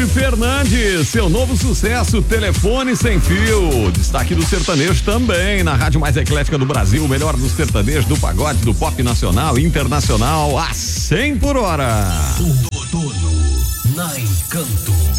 Fernandes, seu novo sucesso, Telefone Sem Fio. Destaque do sertanejo também, na rádio mais eclética do Brasil, o melhor do sertanejo, do pagode, do pop nacional e internacional, a 100 por hora. O Dono na Encanto.